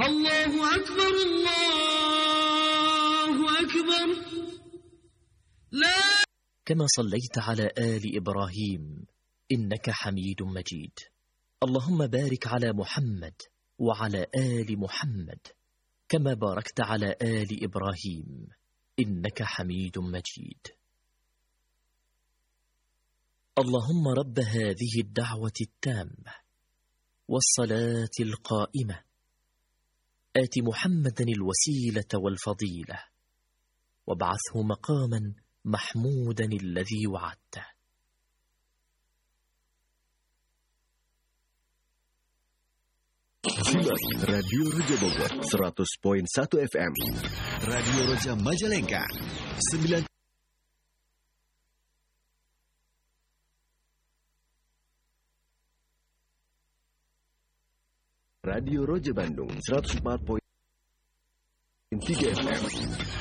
الله أكبر الله أكبر. لا. كما صليت على آل إبراهيم إنك حميد مجيد. اللهم بارك على محمد وعلى آل محمد كما باركت على آل إبراهيم إنك حميد مجيد. اللهم رب هذه الدعوة التامة والصلاة القائمة آت محمدا الوسيلة والفضيلة وابعثه مقاما محمودا الذي وعدته. Simak Radio Roja Bogor 100.1 FM, Radio Roja Majalengka 9. Radio Roja Bandung 104.3 FM.